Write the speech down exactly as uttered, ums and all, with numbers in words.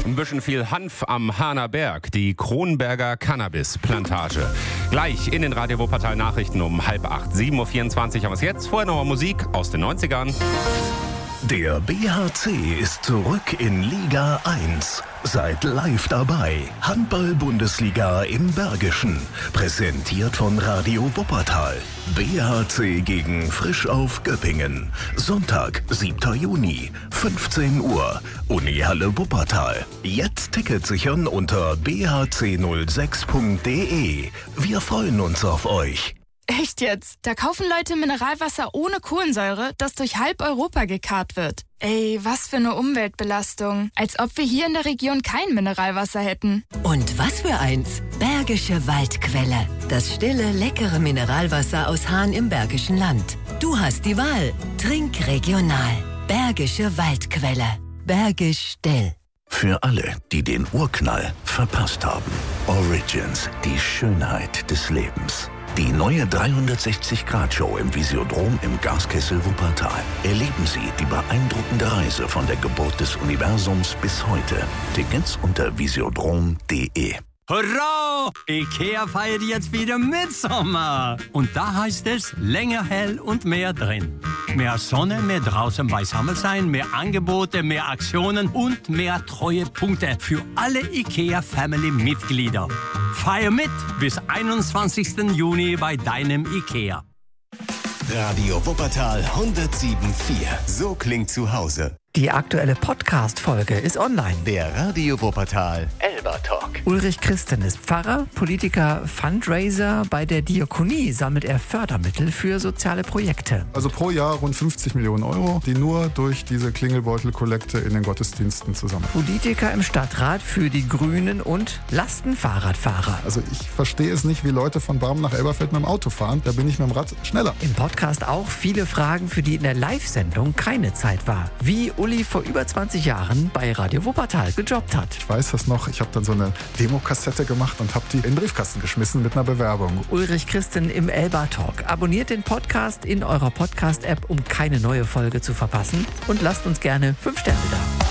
Ein bisschen viel Hanf am Hahner Berg, die Kronberger Cannabis-Plantage. Gleich in den Radio Wuppertal Nachrichten um halb acht. sieben Uhr vierundzwanzig haben wir es jetzt. Vorher noch mal Musik aus den neunzigern. Der B H C ist zurück in Liga eins. Seid live dabei. Handball-Bundesliga im Bergischen. Präsentiert von Radio Wuppertal. B H C gegen Frisch auf Göppingen. Sonntag, siebter Juni, fünfzehn Uhr. Unihalle Wuppertal. Jetzt Ticket sichern unter b h c null sechs punkt d e. Wir freuen uns auf euch. Echt jetzt? Da kaufen Leute Mineralwasser ohne Kohlensäure, das durch halb Europa gekarrt wird. Ey, was für eine Umweltbelastung. Als ob wir hier in der Region kein Mineralwasser hätten. Und was für eins? Bergische Waldquelle. Das stille, leckere Mineralwasser aus Hahn im Bergischen Land. Du hast die Wahl. Trink regional. Bergische Waldquelle. Bergisch still. Für alle, die den Urknall verpasst haben. Origins, die Schönheit des Lebens. Die neue dreihundertsechzig Grad Show im Visiodrom im Gaskessel Wuppertal. Erleben Sie die beeindruckende Reise von der Geburt des Universums bis heute. Tickets unter visiodrom punkt d e. Hurra! IKEA feiert jetzt wieder Mitsommer. Und da heißt es länger hell und mehr drin. Mehr Sonne, mehr draußen beisammen sein, mehr Angebote, mehr Aktionen und mehr Treuepunkte für alle IKEA-Family-Mitglieder. Feier mit bis einundzwanzigsten Juni bei deinem IKEA. Radio Wuppertal hundertsieben Komma vier. So klingt zu Hause. Die aktuelle Podcast-Folge ist online. Der Radio Wuppertal Elba Talk. Ulrich Christen ist Pfarrer, Politiker, Fundraiser. Bei der Diakonie sammelt er Fördermittel für soziale Projekte. Also pro Jahr rund fünfzig Millionen Euro, die nur durch diese Klingelbeutel-Kollekte in den Gottesdiensten zusammen. Politiker im Stadtrat für die Grünen und Lastenfahrradfahrer. Also ich verstehe es nicht, wie Leute von Barmen nach Elberfeld mit dem Auto fahren. Da bin ich mit dem Rad schneller. Im Podcast auch viele Fragen, für die in der Live-Sendung keine Zeit war. Wie Uli vor über zwanzig Jahren bei Radio Wuppertal gejobbt hat. Ich weiß das noch, ich habe dann so eine Demokassette gemacht und habe die in den Briefkasten geschmissen mit einer Bewerbung. Ulrich Christen im Elba Talk. Abonniert den Podcast in eurer Podcast-App, um keine neue Folge zu verpassen. Und lasst uns gerne fünf Sterne da.